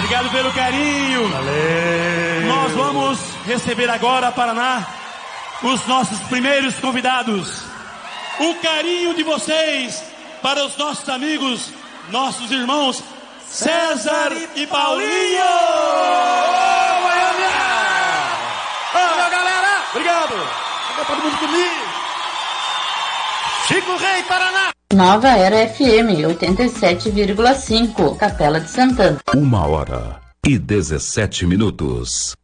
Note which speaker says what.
Speaker 1: Obrigado pelo carinho.
Speaker 2: Valeu.
Speaker 1: Nós vamos receber agora, Paraná, os nossos primeiros convidados. O carinho de vocês para os nossos amigos, nossos irmãos, César e Paulinho!
Speaker 2: Valeu, galera! Obrigado! Fica todo mundo comigo! Chico Rei, Paraná!
Speaker 3: Nova Era FM 87,5, Capela de Santana.
Speaker 4: 1h17.